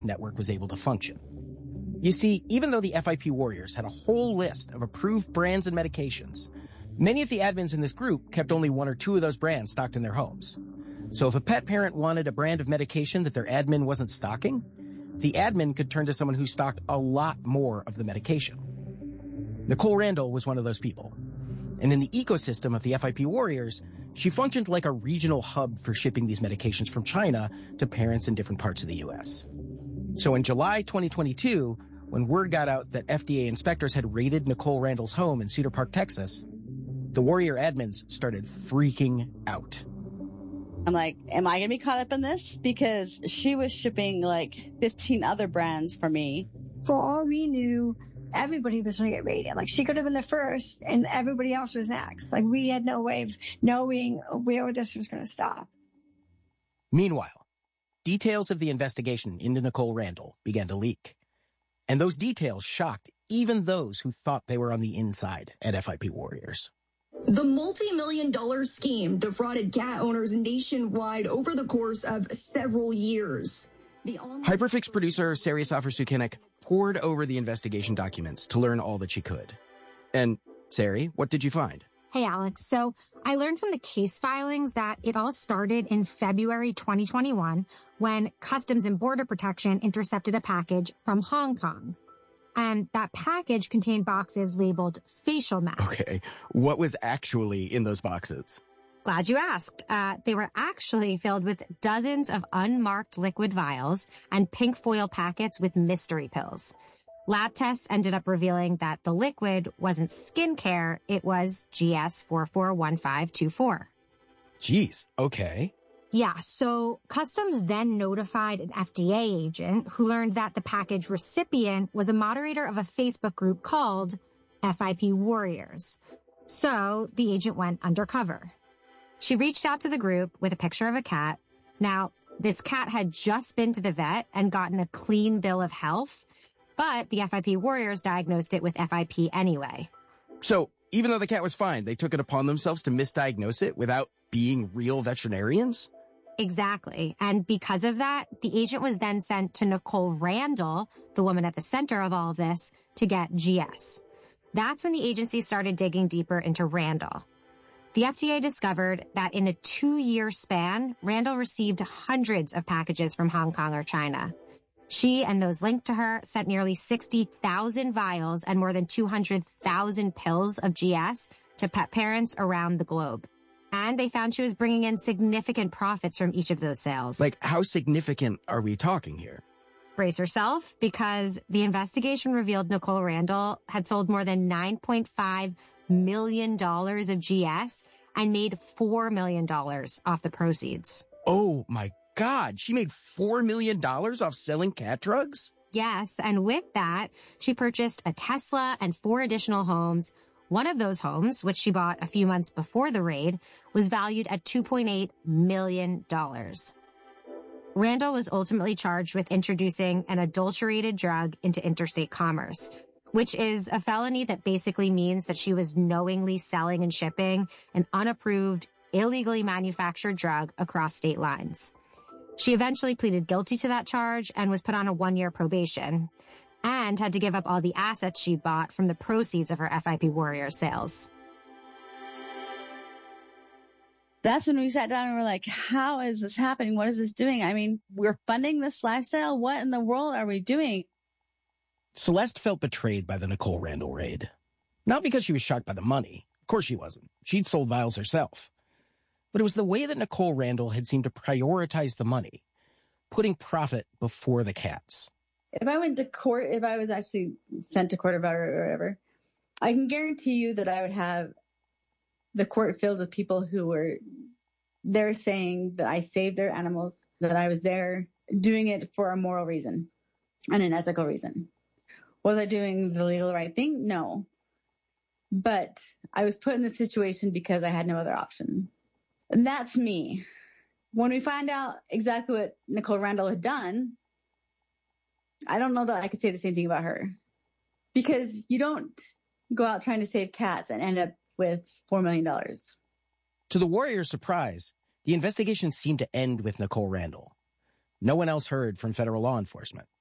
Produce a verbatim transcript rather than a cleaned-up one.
network was able to function. You see, even though the F I P Warriors had a whole list of approved brands and medications, many of the admins in this group kept only one or two of those brands stocked in their homes. So if a pet parent wanted a brand of medication that their admin wasn't stocking, the admin could turn to someone who stocked a lot more of the medication. Nicole Randall was one of those people. And in the ecosystem of the F I P Warriors, she functioned like a regional hub for shipping these medications from China to parents in different parts of the U S. So in July twenty twenty-two, when word got out that F D A inspectors had raided Nicole Randall's home in Cedar Park, Texas, the Warrior admins started freaking out. I'm like, am I going to be caught up in this? Because she was shipping like fifteen other brands for me. For all we knew, everybody was going to get raided. Like, she could have been the first and everybody else was next. Like, we had no way of knowing where this was going to stop. Meanwhile, details of the investigation into Nicole Randall began to leak. And those details shocked even those who thought they were on the inside at F I P Warriors. The multi-million dollar scheme defrauded cat owners nationwide over the course of several years. The online- Hyperfix producer Sari Safar-Sukenik pored over the investigation documents to learn all that she could. And, Sari, what did you find? Hey, Alex. So I learned from the case filings that it all started in February twenty twenty-one when Customs and Border Protection intercepted a package from Hong Kong. And that package contained boxes labeled facial masks. Okay, what was actually in those boxes? Glad you asked. Uh, they were actually filled with dozens of unmarked liquid vials and pink foil packets with mystery pills. Lab tests ended up revealing that the liquid wasn't skincare, it was G S four four one five two four. Jeez, okay. Yeah, so Customs then notified an F D A agent who learned that the package recipient was a moderator of a Facebook group called F I P Warriors. So the agent went undercover. She reached out to the group with a picture of a cat. Now, this cat had just been to the vet and gotten a clean bill of health, but the F I P Warriors diagnosed it with F I P anyway. So even though the cat was fine, they took it upon themselves to misdiagnose it without being real veterinarians? Exactly. And because of that, the agent was then sent to Nicole Randall, the woman at the center of all of this, to get G S. That's when the agency started digging deeper into Randall. The F D A discovered that in a two-year span, Randall received hundreds of packages from Hong Kong or China. She and those linked to her sent nearly sixty thousand vials and more than two hundred thousand pills of G S to pet parents around the globe. And they found she was bringing in significant profits from each of those sales. Like, how significant are we talking here? Brace yourself, because the investigation revealed Nicole Randall had sold more than nine point five million dollars of G S and made four million dollars off the proceeds. Oh my God, she made four million dollars off selling cat drugs? Yes, and with that, she purchased a Tesla and four additional homes. One of those homes, which she bought a few months before the raid, was valued at two point eight million dollars. Randall was ultimately charged with introducing an adulterated drug into interstate commerce, which is a felony that basically means that she was knowingly selling and shipping an unapproved, illegally manufactured drug across state lines. She eventually pleaded guilty to that charge and was put on a one-year probation, and had to give up all the assets she bought from the proceeds of her F I P Warrior sales. That's when we sat down and we're like, how is this happening? What is this doing? I mean, we're funding this lifestyle. What in the world are we doing? Celeste felt betrayed by the Nicole Randall raid. Not because she was shocked by the money. Of course she wasn't. She'd sold vials herself. But it was the way that Nicole Randall had seemed to prioritize the money, putting profit before the cats. If I went to court, if I was actually sent to court about it or whatever, I can guarantee you that I would have the court filled with people who were there saying that I saved their animals, that I was there doing it for a moral reason and an ethical reason. Was I doing the legal right thing? No. But I was put in this situation because I had no other option. And that's me. When we find out exactly what Nicole Randall had done, I don't know that I could say the same thing about her. Because you don't go out trying to save cats and end up with four million dollars. To the Warriors' surprise, the investigation seemed to end with Nicole Randall. No one else heard from federal law enforcement.